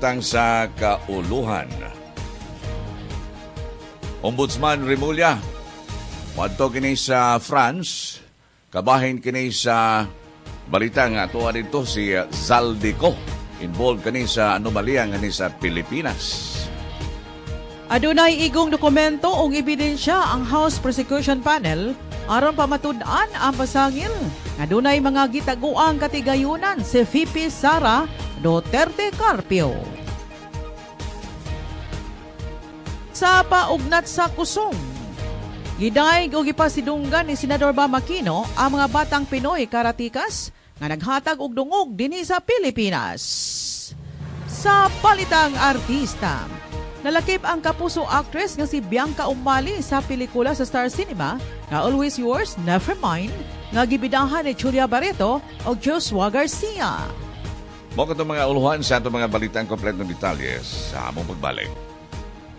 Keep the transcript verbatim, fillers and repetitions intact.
butang sa kauluhan. Ombudsman Remulla, wadto kini sa France, kabahin kini sa balita nga tuwa dito si Zaldico. Involved kani sa anomalya nga ni sa Pilipinas. Adunay igong dokumento o ebidensya ang House Prosecution Panel aron pamatud-an ang pasangil. Adunay mga gitaguang katigayunan si V P Sara Duterte Carpio. Sa paugnat sa kusong, gidaig o gipasidunggan ni Senador Bam Aquino ang mga batang Pinoy karatikas nga naghatag og dungog dinhi sa Pilipinas. Sa palitang artista, nalakip ang kapuso actress nga si Bianca Umali sa pelikula sa Star Cinema na Always Yours, Nevermind, nga gibidahan ni Julia Barreto o Joshua Garcia. Mo katong mga uluhan sa atong mga balitang kompletong detalye sa among pagbalik.